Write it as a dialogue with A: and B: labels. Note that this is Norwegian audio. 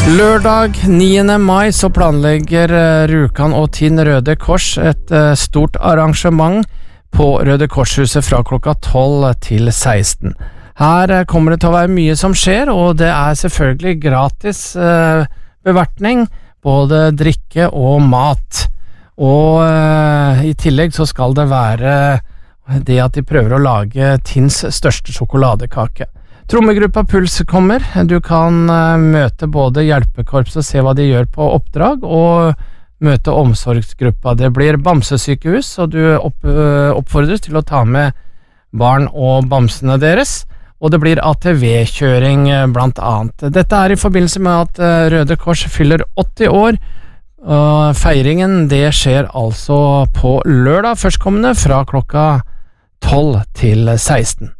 A: Lørdag 9. mai så planlegger Rjukan og Tinn Røde Kors et stort arrangement på Røde Korshuset fra klokka 12 til 16. Her kommer det til å være mye som skjer, og det er selvfølgelig gratis bevertning, både drikke og mat. Og i tillegg så skal det være det at de prøver å lage Tinns største sjokoladekake. Trommegruppa Puls kommer. Du kan møte både hjelpekorps og se hva de gjør på oppdrag, og møte omsorgsgruppa. Det blir bamsesykehus, og du oppfordres til å ta med barn og bamsene deres, og det blir ATV-kjøring blant annet. Dette er i forbindelse med at Røde Kors fyller 80 år, og feiringen det skjer altså på lørdag førstkommende fra klokka 12 til 16.